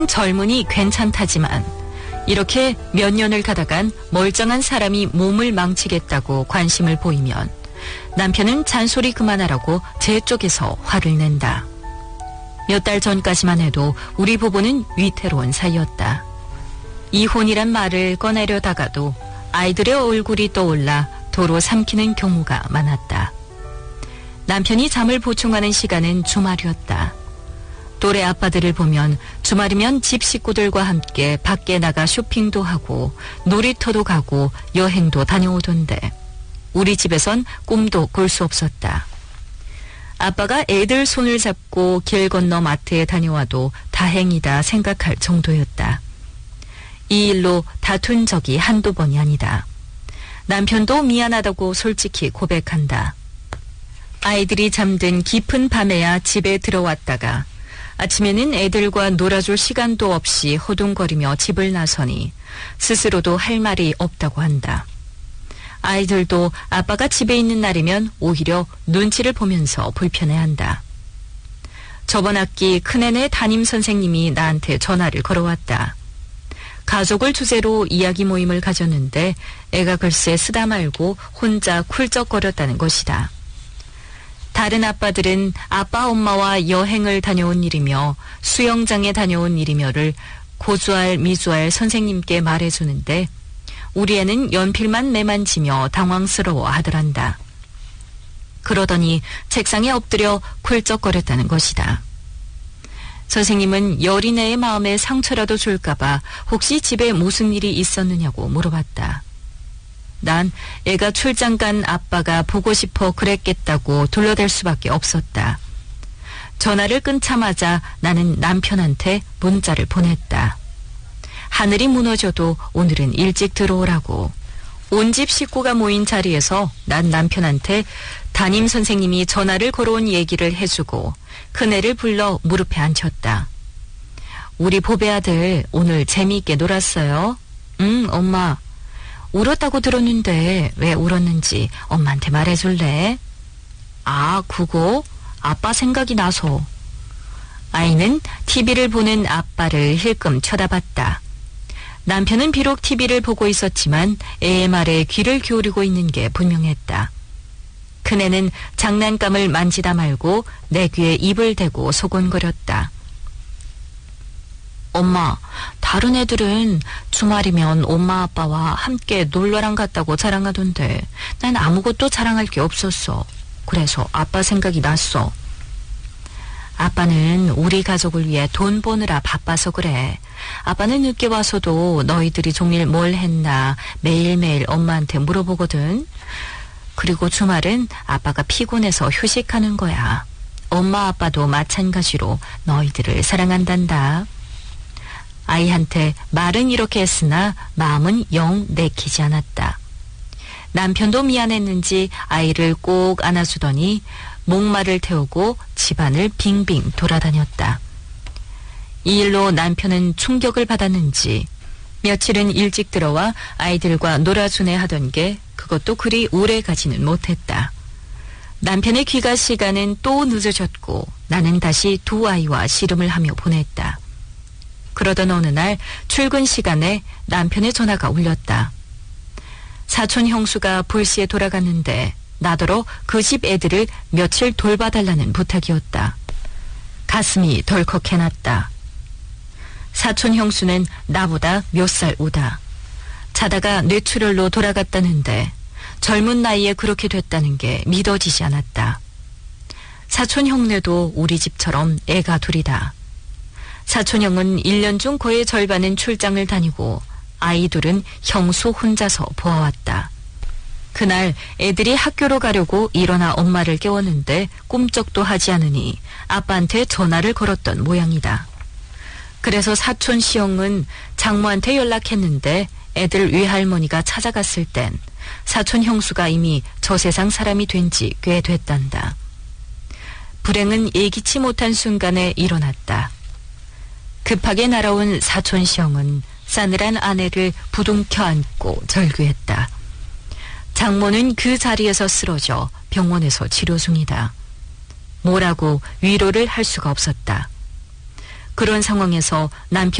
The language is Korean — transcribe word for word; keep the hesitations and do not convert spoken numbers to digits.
젊은이 괜찮다지만 이렇게 몇 년을 가다간 멀쩡한 사람이 몸을 망치겠다고 관심을 보이면 남편은 잔소리 그만하라고 제 쪽에서 화를 낸다. 몇 달 전까지만 해도 우리 부부는 위태로운 사이였다. 이혼이란 말을 꺼내려다가도 아이들의 얼굴이 떠올라 도로 삼키는 경우가 많았다. 남편이 잠을 보충하는 시간은 주말이었다. 또래 아빠들을 보면 주말이면 집 식구들과 함께 밖에 나가 쇼핑도 하고 놀이터도 가고 여행도 다녀오던데 우리 집에선 꿈도 꿀 수 없었다. 아빠가 애들 손을 잡고 길 건너 마트에 다녀와도 다행이다 생각할 정도였다. 이 일로 다툰 적이 한두 번이 아니다. 남편도 미안하다고 솔직히 고백한다. 아이들이 잠든 깊은 밤에야 집에 들어왔다가 아침에는 애들과 놀아줄 시간도 없이 허둥거리며 집을 나서니 스스로도 할 말이 없다고 한다. 아이들도 아빠가 집에 있는 날이면 오히려 눈치를 보면서 불편해한다. 저번 학기 큰애네 담임 선생님이 나한테 전화를 걸어왔다. 가족을 주제로 이야기 모임을 가졌는데 애가 글쎄 쓰다 말고 혼자 쿨쩍거렸다는 것이다. 다른 아빠들은 아빠 엄마와 여행을 다녀온 일이며 수영장에 다녀온 일이며를 고주할 미주할 선생님께 말해주는데 우리 애는 연필만 매만지며 당황스러워 하더란다. 그러더니 책상에 엎드려 쿨쩍거렸다는 것이다. 선생님은 여린애의 마음에 상처라도 줄까봐 혹시 집에 무슨 일이 있었느냐고 물어봤다. 난 애가 출장 간 아빠가 보고 싶어 그랬겠다고 둘러댈 수밖에 없었다. 전화를 끊자마자 나는 남편한테 문자를 보냈다. 하늘이 무너져도 오늘은 일찍 들어오라고. 온 집 식구가 모인 자리에서 난 남편한테 담임 선생님이 전화를 걸어온 얘기를 해주고 큰애를 불러 무릎에 앉혔다. 우리 보배 아들 오늘 재미있게 놀았어요? 응, 엄마. 울었다고 들었는데 왜 울었는지 엄마한테 말해줄래? 아, 그거? 아빠 생각이 나서. 아이는 티비를 보는 아빠를 힐끔 쳐다봤다. 남편은 비록 티비를 보고 있었지만 애의 말에 귀를 기울이고 있는 게 분명했다. 큰애는 장난감을 만지다 말고 내 귀에 입을 대고 소곤거렸다. 엄마, 다른 애들은 주말이면 엄마 아빠와 함께 놀러랑 갔다고 자랑하던데 난 아무것도 자랑할 게 없었어. 그래서 아빠 생각이 났어. 아빠는 우리 가족을 위해 돈 버느라 바빠서 그래. 아빠는 늦게 와서도 너희들이 종일 뭘 했나 매일매일 엄마한테 물어보거든. 그리고 주말은 아빠가 피곤해서 휴식하는 거야. 엄마 아빠도 마찬가지로 너희들을 사랑한단다. 아이한테 말은 이렇게 했으나 마음은 영 내키지 않았다. 남편도 미안했는지 아이를 꼭 안아주더니 목마를 태우고 집안을 빙빙 돌아다녔다. 이 일로 남편은 충격을 받았는지 며칠은 일찍 들어와 아이들과 놀아주네 하던 게 그것도 그리 오래 가지는 못했다. 남편의 귀가 시간은 또 늦어졌고 나는 다시 두 아이와 씨름을 하며 보냈다. 그러던 어느 날 출근 시간에 남편의 전화가 울렸다. 사촌 형수가 불시에 돌아갔는데 나더러 그 집 애들을 며칠 돌봐달라는 부탁이었다. 가슴이 덜컥해났다. 사촌 형수는 나보다 몇 살 오다. 자다가 뇌출혈로 돌아갔다는데 젊은 나이에 그렇게 됐다는 게 믿어지지 않았다. 사촌 형네도 우리 집처럼 애가 둘이다. 사촌 형은 일 년 중 거의 절반은 출장을 다니고 아이 둘은 형수 혼자서 보아왔다. 그날 애들이 학교로 가려고 일어나 엄마를 깨웠는데 꿈쩍도 하지 않으니 아빠한테 전화를 걸었던 모양이다. 그래서 사촌 시형은 장모한테 연락했는데 애들 외할머니가 찾아갔을 땐 사촌 형수가 이미 저 세상 사람이 된 지 꽤 됐단다. 불행은 예기치 못한 순간에 일어났다. 급하게 날아온 사촌 시형은 싸늘한 아내를 부둥켜 안고 절규했다. 장모는 그 자리에서 쓰러져 병원에서 치료 중이다. 뭐라고 위로를 할 수가 없었다. 그런 상황에서 남편